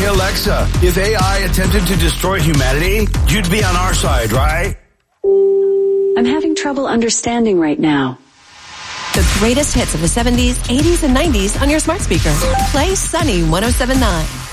Hey Alexa, if AI attempted to destroy humanity, you'd be on our side, right? I'm having trouble understanding right now. The greatest hits of the 70s, 80s, and 90s on your smart speaker. Play Sunny 107.9.